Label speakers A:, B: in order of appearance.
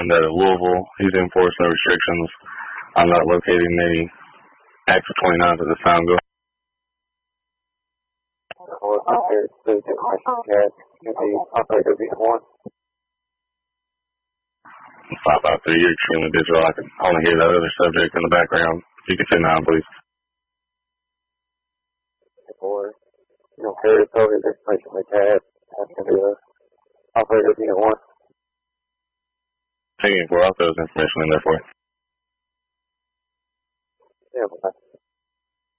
A: mentioned that at Louisville, he's enforced no restrictions. I'm not locating any acts of 29s at this time. Go. Five out 3, you're extremely digital. I can only hear that other subject in the background. You can say 9, please.
B: You don't carry the COVID information like that. That's going to be operator unit 1.
A: Taking 4, I'll throw this information in there for you.
B: Yeah, bye.